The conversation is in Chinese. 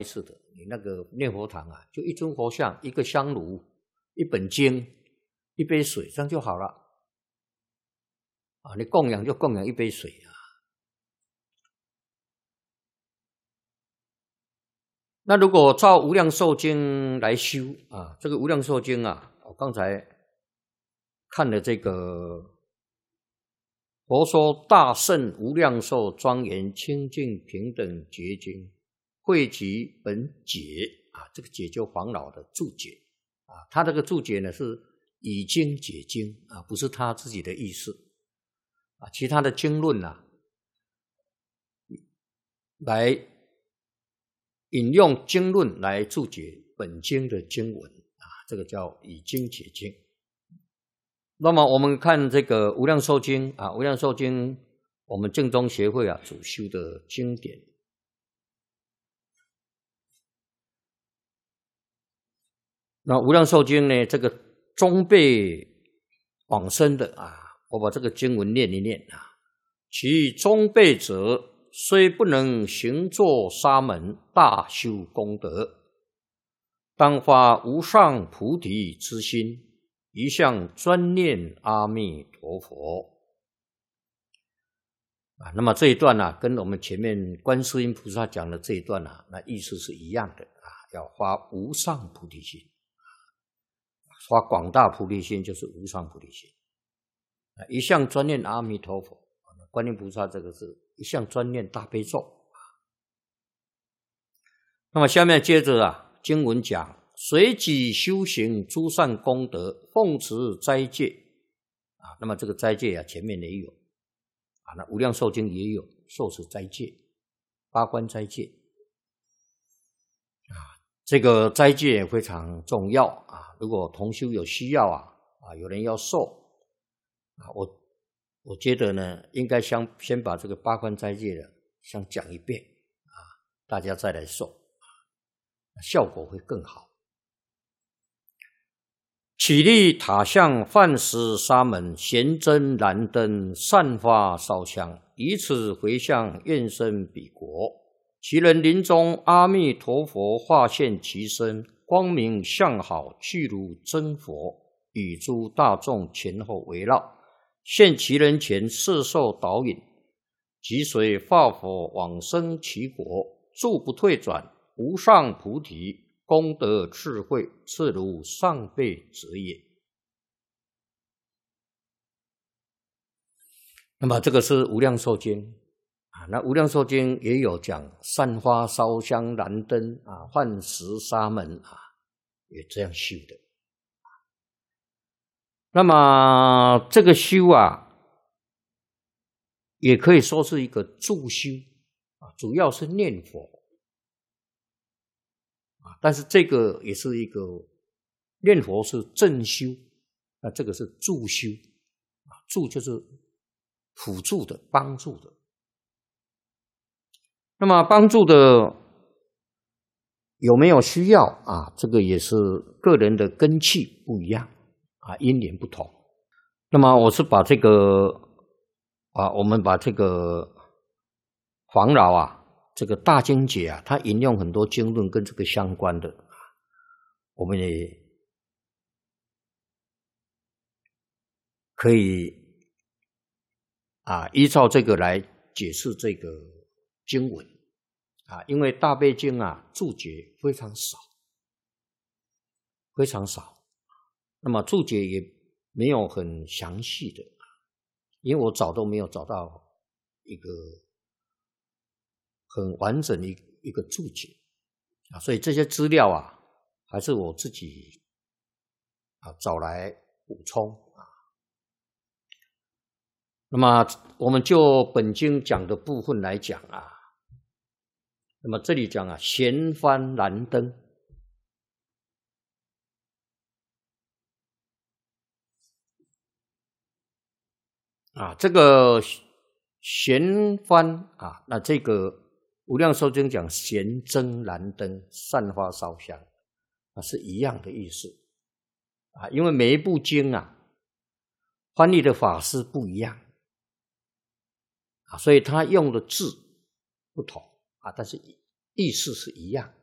是的，你那个念佛堂啊，就一尊佛像，一个香炉，一本经，一杯水，这样就好了。啊，你供养就供养一杯水啊。那如果照《无量寿经》来修啊，这个《无量寿经》啊，我刚才看了这个佛说大圣无量寿庄严清净平等觉经，汇集本解啊，这个解就黄老的注解啊，他这个注解呢是以经解经啊，不是他自己的意思啊，其他的经论啊，来引用经论来注解本经的经文啊，这个叫以经解经。那么我们看这个无量寿经啊，无量寿经我们正宗协会啊主修的经典。那无量寿经呢，这个终辈往生的啊，我把这个经文念一念啊。其终辈者，虽不能行作沙门大修功德，当发无上菩提之心，一向专念阿弥陀佛啊。那么这一段呢，跟我们前面观世音菩萨讲的这一段呢，那意思是一样的啊，要发无上菩提心。发广大菩提心就是无上菩提心，一向专念阿弥陀佛。观音菩萨这个是一向专念大悲咒。那么下面接着啊，经文讲随己修行诸善功德，奉持斋戒啊。那么这个斋戒啊，前面也有啊，那无量寿经也有受持斋戒，八关斋戒啊。这个斋戒也非常重要啊。如果同修有需要啊，有人要受啊，我觉得呢，应该先把这个八关斋戒的先讲一遍啊，大家再来受，效果会更好。起立塔像饭食沙门，咸真燃灯，散发烧香，以此回向愿生彼国。其人临终，阿弥陀佛化现其身，光明相好，去如真佛，与诸大众前后围绕，现其人前摄受导引，即随化佛往生其国，住不退转，无上菩提，功德智慧，次如上辈者也。那么这个是无量寿经啊，那无量寿经也有讲散花烧香燃灯啊，饭食沙门啊，也这样修的。那么这个修啊，也可以说是一个助修啊，主要是念佛啊，但是这个也是一个念佛是正修，那这个是助修啊，助就是辅助的、帮助的。那么帮助的有没有需要啊？这个也是个人的根器不一样啊，因缘不同。那么我是把这个啊，我们把这个黄老啊，这个大经解啊，他引用很多经论跟这个相关的，我们也可以啊依照这个来解释这个经文啊，因为大悲经啊注解非常少，非常少。那么注解也没有很详细的，因为我找都没有找到一个很完整的一个注解啊，所以这些资料啊，还是我自己啊找来补充啊。那么我们就本经讲的部分来讲啊，那么这里讲啊，咸幡燃灯啊，这个咸幡啊，那这个无量寿经讲咸真燃灯，散发烧香，啊是一样的意思啊，因为每一部经啊，翻译的法师不一样啊，所以他用的字不同啊，但是意思是一样。